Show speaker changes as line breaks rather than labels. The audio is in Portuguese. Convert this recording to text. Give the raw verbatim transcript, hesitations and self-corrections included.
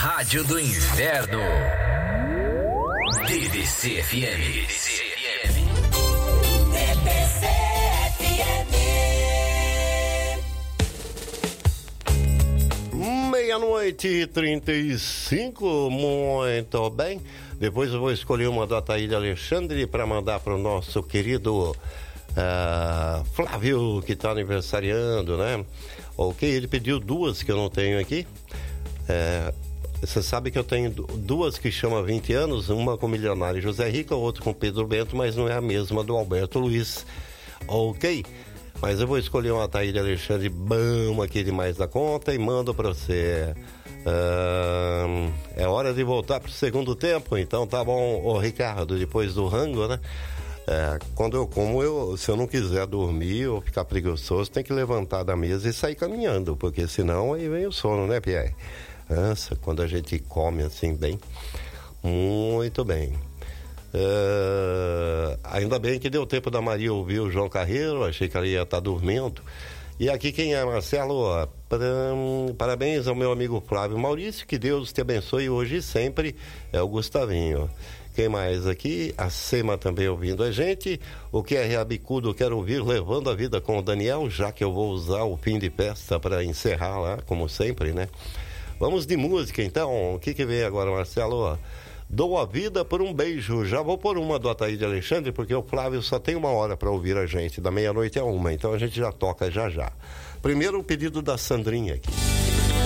Rádio do Inverno. D B C F M. D B C F M. D B C F
M. Meia-noite e trinta e cinco, muito bem. Depois eu vou escolher uma do Ataíde Alexandre para mandar para o nosso querido uh, Flávio, que está aniversariando, né? Ok, ele pediu duas que eu não tenho aqui. É, você sabe que eu tenho duas que chamam vinte anos, uma com o milionário José Rico, a outra com Pedro Bento, mas não é a mesma do Alberto Luiz. Ok? Mas eu vou escolher uma Ataíde Alexandre bom aqui demais da conta e mando para você. Uh, é hora de voltar pro segundo tempo, então tá bom, ô Ricardo, depois do rango, né? É, quando eu como, eu, se eu não quiser dormir ou ficar preguiçoso, tem que levantar da mesa e sair caminhando, porque senão aí vem o sono, né, Pierre? Nossa, quando a gente come assim bem, muito bem. Uh, ainda bem que deu tempo da Maria ouvir o João Carreiro, achei que ela ia estar dormindo. E aqui quem é, Marcelo? Parabéns ao meu amigo Flávio Maurício, que Deus te abençoe hoje e sempre. É o Gustavinho. Quem mais aqui? A Sema também ouvindo a gente. O que é Reabicudo, quero ouvir Levando a Vida com o Daniel, já que eu vou usar o fim de festa para encerrar lá, como sempre, né? Vamos de música então. O que que vem agora, Marcelo? Dou a vida por um beijo. Já vou por uma do Ataíde Alexandre, porque o Flávio só tem uma hora para ouvir a gente, da meia-noite a uma, então a gente já toca já já. Primeiro o pedido da Sandrinha aqui.